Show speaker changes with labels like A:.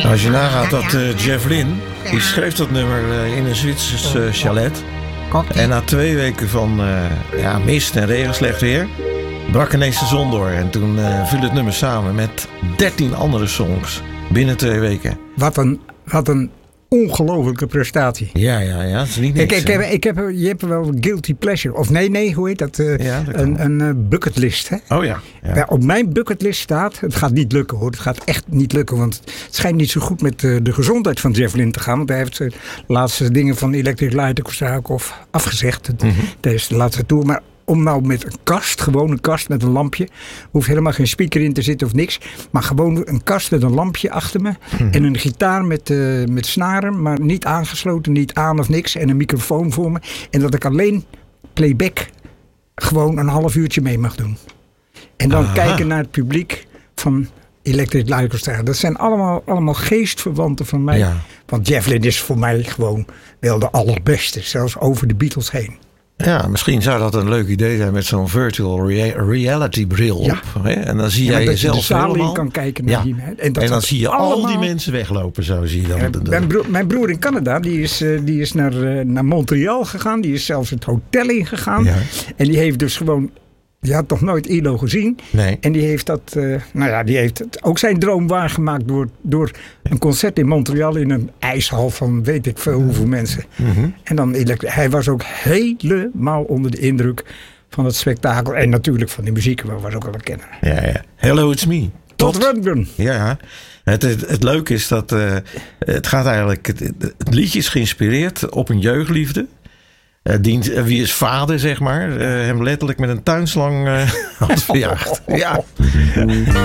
A: Als je nagaat dat Jeff Lynne, die schreef dat nummer in een Zwitsers chalet. En na 2 weken van mist en regen, slecht weer, brak ineens de zon door. En toen viel het nummer samen met 13 andere songs binnen 2 weken.
B: Wat een ongelofelijke prestatie.
A: Ja, dat is niet niks.
B: Je hebt wel guilty pleasure. Of nee, hoe heet dat? Een bucketlist. Hè?
A: Oh ja.
B: Op mijn bucketlist staat, het gaat niet lukken hoor. Het gaat echt niet lukken. Want het schijnt niet zo goed met de gezondheid van Jeff Lynne te gaan. Want hij heeft de laatste dingen van Electric Light Orchestra afgezegd. Tijdens de laatste tour. Maar om nou met een kast, gewoon een kast met een lampje. Hoeft helemaal geen speaker in te zitten of niks. Maar gewoon een kast met een lampje achter me. En een gitaar met snaren, maar niet aangesloten, niet aan of niks. En een microfoon voor me. En dat ik alleen playback gewoon een half uurtje mee mag doen. En dan kijken naar het publiek van Electric Light Orchestra. Dat zijn allemaal geestverwanten van mij. Ja. Want Jeff Lynne is voor mij gewoon wel de allerbeste. Zelfs over de Beatles heen.
A: Ja, misschien zou dat een leuk idee zijn met zo'n virtual reality bril op. Ja. Hè? En dan zie jij jezelf
B: de zaal
A: helemaal
B: in kan kijken naar die.
A: En dan zie je al die mensen weglopen. Zo zie je dan.
B: Mijn broer in Canada, die is naar Montreal gegaan. Die is zelfs het hotel ingegaan. Ja. En die heeft dus gewoon... Die had nog nooit ILO gezien. Nee. En die heeft die heeft ook zijn droom waargemaakt door een concert in Montreal in een ijshal van weet ik veel hoeveel mensen. Mm-hmm. En dan hij was ook helemaal onder de indruk van het spektakel. En natuurlijk van die muziek, maar was ook al een kenner.
A: Ja. Hello, it's me.
B: Tot Rundgren.
A: Ja. Het leuke is dat het gaat eigenlijk... Het liedje is geïnspireerd op een jeugdliefde. Wie is vader, zeg maar. Hem letterlijk met een tuinslang had verjaagd. Ja.